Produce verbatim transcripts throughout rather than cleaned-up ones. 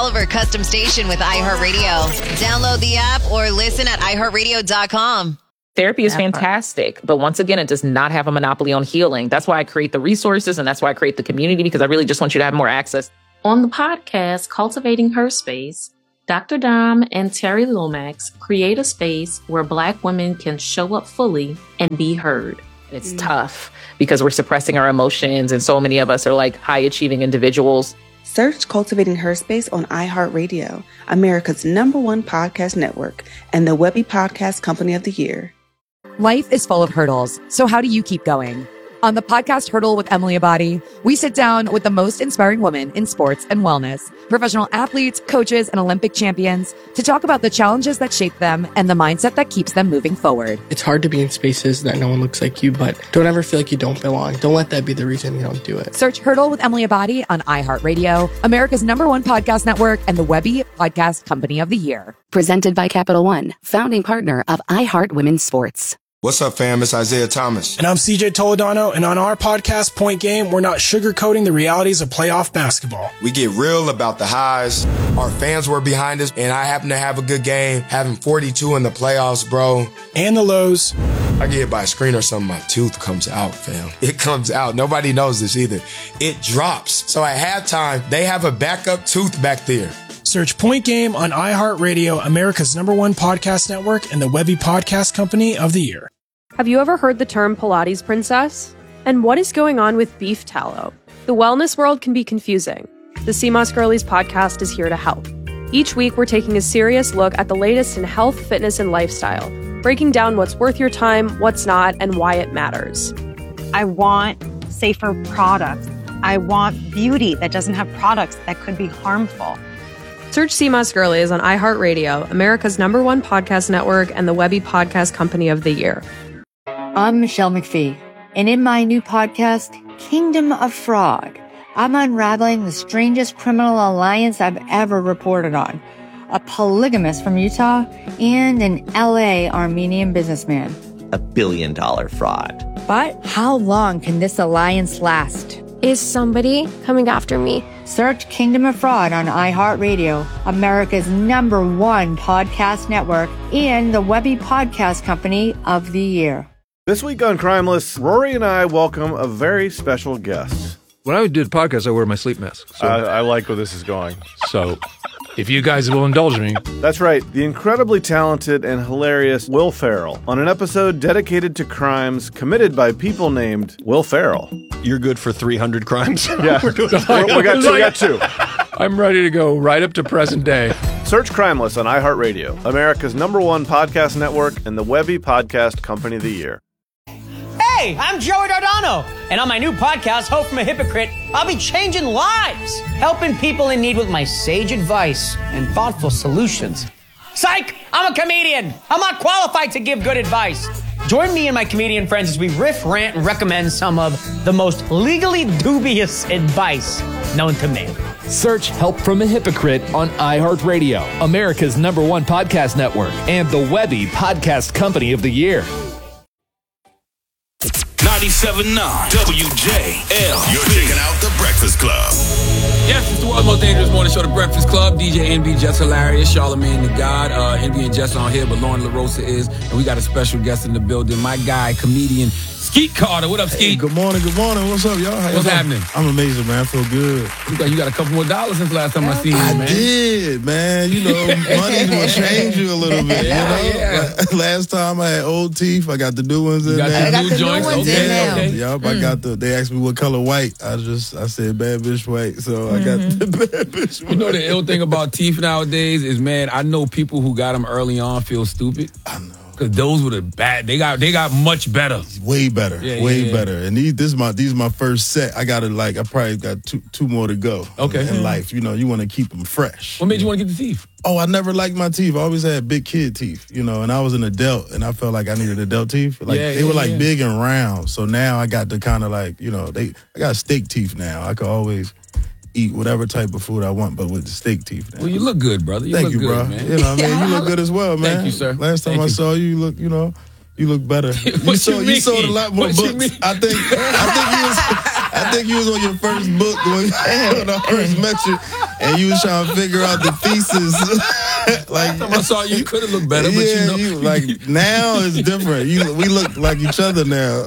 Oliver Custom Station with iHeartRadio. Download the app or listen at i heart radio dot com. Therapy is fantastic, but once again, it does not have a monopoly on healing. That's why I create the resources, and that's why I create the community, because I really just want you to have more access. On the podcast, Cultivating Her Space, Doctor Dom and Terry Lomax create a space where Black women can show up fully and be heard. It's mm. tough because we're suppressing our emotions, and so many of us are like high-achieving individuals. Search Cultivating Her Space on iHeartRadio, America's number one podcast network, and the Webby Podcast Company of the Year. Life is full of hurdles, so how do you keep going? On the podcast Hurdle with Emily Abadi, we sit down with the most inspiring women in sports and wellness, professional athletes, coaches, and Olympic champions to talk about the challenges that shape them and the mindset that keeps them moving forward. It's hard to be in spaces that no one looks like you, but don't ever feel like you don't belong. Don't let that be the reason you don't do it. Search Hurdle with Emily Abadi on iHeartRadio, America's number one podcast network, and the Webby Podcast Company of the Year. Presented by Capital One, founding partner of iHeart Women's Sports. What's up, fam? It's Isaiah Thomas. And I'm C J Toledano, and on our podcast, Point Game, we're not sugarcoating the realities of playoff basketball. We get real about the highs. Our fans were behind us, and I happen to have a good game, having forty-two in the playoffs, bro. And the lows. I get hit by a screen or something, my tooth comes out, fam. It comes out. Nobody knows this either. It drops. So at halftime, they have a backup tooth back there. Search Point Game on iHeartRadio, America's number one podcast network, and the Webby Podcast Company of the Year. Have you ever heard the term Pilates princess? And what is going on with beef tallow? The wellness world can be confusing. The C M O S Girlies podcast is here to help. Each week, we're taking a serious look at the latest in health, fitness, and lifestyle, breaking down what's worth your time, what's not, and why it matters. I want safer products. I want beauty that doesn't have products that could be harmful. Search C M O S Girlies on iHeartRadio, America's number one podcast network, and the Webby Podcast Company of the Year. I'm Michelle McPhee, and in my new podcast, Kingdom of Fraud, I'm unraveling the strangest criminal alliance I've ever reported on. A polygamist from Utah and an L A Armenian businessman. A billion dollar fraud. But how long can this alliance last? Is somebody coming after me? Search Kingdom of Fraud on iHeartRadio, America's number one podcast network, and the Webby Podcast Company of the Year. This week on Crimeless, Rory and I welcome a very special guest. When I do the podcast, I wear my sleep mask. So. I, I like where this is going. So, if you guys will indulge me. That's right, the incredibly talented and hilarious Will Ferrell on an episode dedicated to crimes committed by people named Will Ferrell. You're good for three hundred crimes? Yeah, we got two, we got two. I'm ready to go right up to present day. Search Crimeless on iHeartRadio, America's number one podcast network, and the Webby Podcast Company of the Year. Hey, I'm Joey Dardano, and on my new podcast, Hope from a Hypocrite, I'll be changing lives, helping people in need with my sage advice and thoughtful solutions. Psych! I'm a comedian. I'm not qualified to give good advice. Join me and my comedian friends as we riff, rant, and recommend some of the most legally dubious advice known to man. Search Help from a Hypocrite on iHeartRadio, America's number one podcast network, and the Webby Podcast Company of the Year. ninety-seven point nine W J L. You're checking out The Breakfast Club. Yes, it's the world's most dangerous morning show, The Breakfast Club. D J N B, Just Hilarious, Charlamagne the God. Uh, N B and Just on here, but Lauren LaRosa is. And we got a special guest in the building, my guy, comedian Skeet Carter. What up, Skeet? Hey, good morning, good morning. What's up, y'all? How What's y'all happening? I'm amazing, man. I feel good. You got, you got a couple more dollars since last time I seen you, I man. I did, man. You know, money will change you a little bit, yeah, you know? Yeah. Last time I had old teeth. I got the new ones in you got there. The new got the joints? new ones okay, in now. okay. Yup, mm. I got the, they asked me what color white. I just, I said bad bitch white. So mm-hmm. I got the bad bitch white. You know the ill thing about teeth nowadays is, man, I know people who got them early on feel stupid. I know. Cause those were the bad. They got they got much better. Way better. Yeah, way yeah. better. And these this is my these is my first set. I got to like I probably got two two more to go. Okay. In, in mm-hmm. life, you know, you want to keep them fresh. What made you want to get the teeth? Oh, I never liked my teeth. I always had big kid teeth, you know, and I was an adult, and I felt like I needed adult teeth. Like yeah, they yeah, were like yeah. big and round. So now I got the kind of like, you know, they I got steak teeth now. I can always eat whatever type of food I want, but with the steak teeth now. Well, you look good, brother. You Thank look you, good, bro. man. You know, what I mean, you look good as well, man. Thank you, sir. Last time Thank I you. saw you, you look, you know. You look better. You What sold, you you sold a lot more what books. I think. I think you was. I think you was on your first book when, when I first met you, and you was trying to figure out the thesis. Like Last time I saw you, you could have looked better, but yeah, you know. you, like now it's different. You, we look like each other now.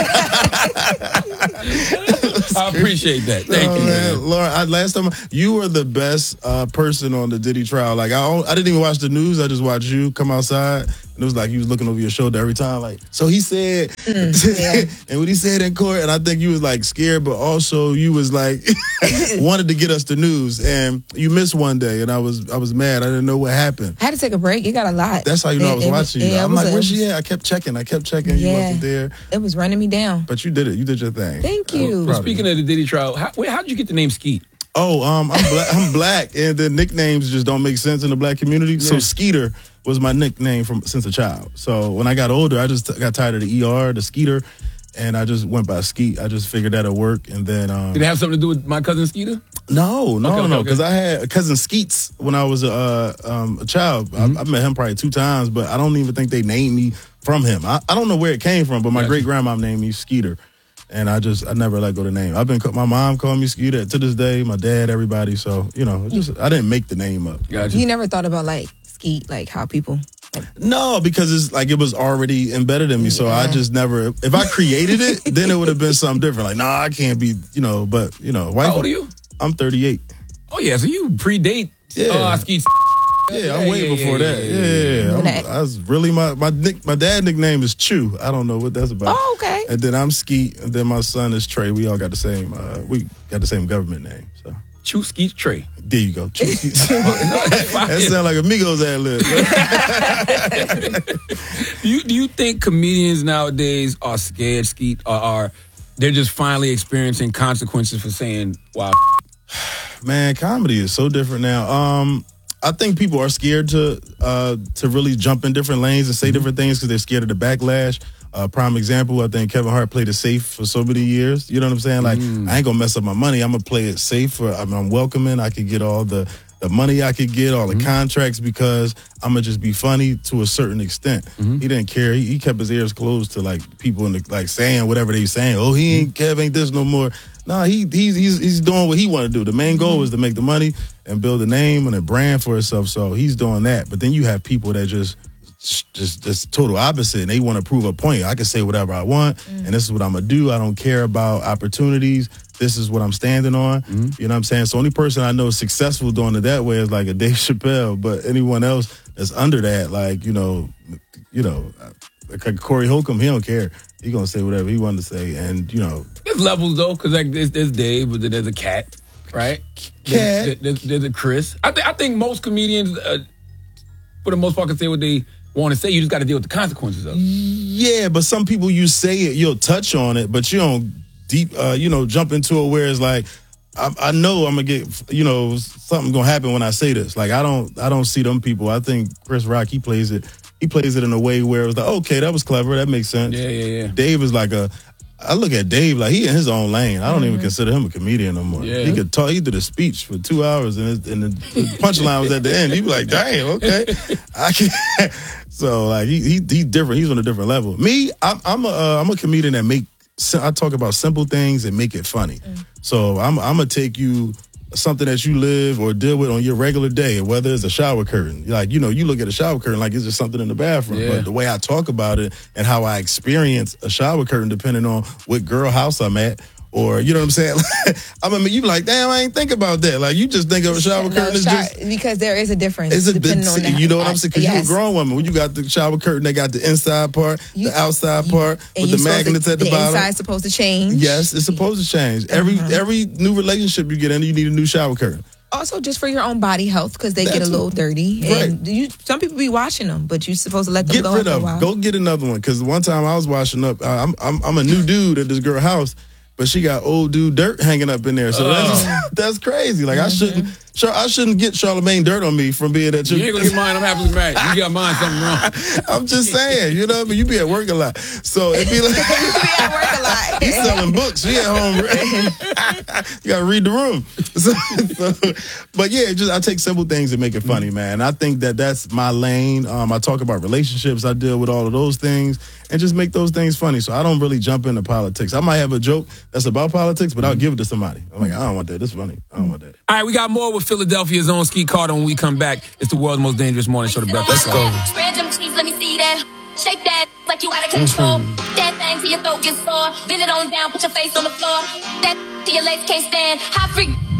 I appreciate that. Thank oh, you, man. man. Lauren, I, last time you were the best uh, person on the Diddy trial. Like I, I didn't even watch the news. I just watched you come outside, and it was like you was looking over your shoulder every time. Like, so he said, Mm, yeah. and when he said in court, and I think you was like scared, but also you was like wanted to get us the news, and you missed one day, and I was I was mad. I didn't know what happened. I had to take a break. It got a lot. That's how you know It- I was it watching you. yeah, it I'm was like, a- where's she at? I kept checking. I kept checking. You Yeah. wasn't there, It was running me down. but you did it. You did your thing. Thank I'm you. proud of Speaking of the Diddy trial, how, wait, how did you get the name Skeet? Oh, um, I'm black. I'm black, and the nicknames just don't make sense in the black community. So Yeah. Skeeter was my nickname from since a child. So when I got older, I just got tired of the E R, the Skeeter, and I just went by Skeet. I just figured that'll work, and then um, Did it have something to do with my cousin Skeeter? no, no, Okay, okay, no, okay. because I had a cousin Skeets when I was a, uh, um, a child. Mm-hmm. I, I met him probably two times, but I don't even think they named me from him. I, I don't know where it came from, but my Gotcha. great grandma named me Skeeter. And I just, I never let go the name. I've been, my mom called me Skeeter to this day, my dad, everybody. So, you know, just, I didn't make the name up. Gotcha. You never thought about like Skeet, like how people. No, because it's like it was already embedded in me. So I just never, if I created it, then it would have been something different. Like, nah, I can't be, you know, but, you know, wife. How old are you? I'm thirty-eight. Oh, yeah, so you predate Yeah. uh, Skeet. Yeah, I'm way yeah, before yeah, that. yeah, Yeah, yeah, yeah. yeah. I'm- I was really my my nick, my dad nickname is Chew. I don't know what that's about. Oh, okay. And then I'm Skeet, and then my son is Trey. We all got the same. Uh, we got the same government name. So Chew Skeet Trey. there you go. Chew Skeet. That sounds like Amigos ad lib. Do you do you think comedians nowadays are scared, Skeet, or are they're just finally experiencing consequences for saying, wow? Man, comedy is so different now. Um, I think people are scared to uh, to really jump in different lanes and say different things because they're scared of the backlash. Uh, prime example, I think Kevin Hart played it safe for so many years. You know what I'm saying? Like, I ain't gonna mess up my money. I'm gonna play it safe. For, I'm, I'm welcoming. I could get all the, the money I could get, all the contracts because I'm gonna just be funny to a certain extent. He didn't care. He, he kept his ears closed to like people in the, like saying whatever they saying. Oh, he ain't Kev ain't this no more. No, he he's he's he's doing what he want to do. The main goal is to make the money and build a name and a brand for himself. So he's doing that. But then you have people that just just just total opposite, and they want to prove a point. I can say whatever I want, and this is what I'm gonna do. I don't care about opportunities. This is what I'm standing on. You know what I'm saying? So only person I know successful doing it that way is like a Dave Chappelle. But anyone else that's under that, like you know, you know, like Corey Holcomb, he don't care. He gonna say whatever he wanted to say, and you know. There's levels though, because like there's, there's Dave, but then there's a Cat, right? Cat. There's, there's, there's a Chris. I think I think most comedians, uh, for the most part, can say what they want to say. You just got to deal with the consequences of it. Yeah, but some people you say it, you'll touch on it, but you don't deep, uh, you know, jump into it where it's like, I, I know I'm gonna get, you know, something gonna happen when I say this. Like I don't, I don't see them people. I think Chris Rock, he plays it, he plays it in a way where it was like, okay, that was clever, that makes sense. Yeah, yeah, yeah. Dave is like a. I look at Dave like he in his own lane. I don't even consider him a comedian no more. Yeah. He could talk. He did a speech for two hours, and, it, and the punchline was at the end. He'd be like, "Damn, okay, I can." So like he, he he's different. He's on a different level. Me, I'm I'm a uh, I'm a comedian that make. I talk about simple things and make it funny. So I'm I'm gonna take you something that you live or deal with on your regular day, whether it's a shower curtain. Like, you know, you look at a shower curtain like it's just something in the bathroom. Yeah. But the way I talk about it and how I experience a shower curtain, depending on what girl house I'm at, or, you know what I'm saying? I mean, you be like, damn, I ain't think about that. Like, you just think of a shower No, curtain as shower- just... because there is a difference. It's a depending bit, on the, you know what I'm saying? Because yes. you're a grown woman. When you got the shower curtain, they got the inside part, You- the outside part, And with you the supposed magnets to, at the, the bottom. inside's supposed to change. Yes, it's supposed to change. Every Uh-huh. every new relationship you get in, you need a new shower curtain. Also, just for your own body health, because they get That's a little dirty. right. And you, some people be washing them, but you're supposed to let them Get go rid after a of while. them. Go get another one. Because one time I was washing up, uh, I'm, I'm I'm a new dude at this girl's house, but she got old dude dirt hanging up in there. So that's, that's crazy. Like, I shouldn't Char- I shouldn't get Charlamagne dirt on me from being at your. You ain't gonna get mine. I'm happily married. You got mine, something wrong. I'm just saying, you know, but you be at work a lot, so it'd be like you be at work a lot. He's selling books. She at home. You gotta read the room. So, so, but yeah, just I take simple things and make it funny, man. I think that that's my lane. Um, I talk about relationships. I deal with all of those things and just make those things funny. So I don't really jump into politics. I might have a joke that's about politics, but I'll give it to somebody. I'm like, I don't want that. This is funny. I don't want that. All right, we got more with Philadelphia's own Skeet Carter when we come back. It's the world's most dangerous morning show, The Breakfast Club. Spread them cheeks, let me see that. Shake that like you out of control. Mm-hmm. That thing till your throat gets sore. Bend it on down, put your face on the floor. That till your legs can't stand. Hot freak.